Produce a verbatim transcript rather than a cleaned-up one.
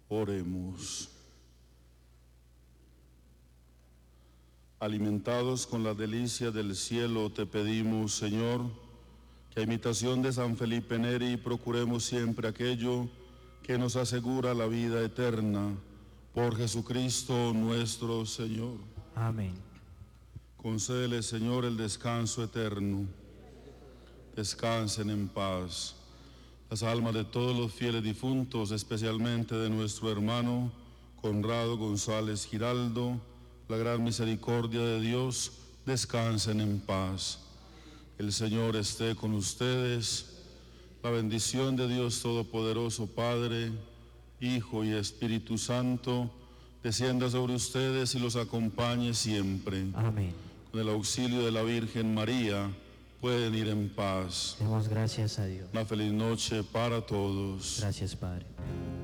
Oremos. Alimentados con la delicia del cielo, te pedimos, Señor, que a imitación de San Felipe Neri procuremos siempre aquello que nos asegura la vida eterna. Por Jesucristo nuestro Señor. Amén. Concédele, Señor, el descanso eterno. Descansen en paz las almas de todos los fieles difuntos, especialmente de nuestro hermano Conrado González Giraldo. La gran misericordia de Dios, descansen en paz. El Señor esté con ustedes. La bendición de Dios Todopoderoso, Padre, Hijo y Espíritu Santo, descienda sobre ustedes y los acompañe siempre. Amén. Con el auxilio de la Virgen María, pueden ir en paz. Demos gracias a Dios. Una feliz noche para todos. Gracias, Padre.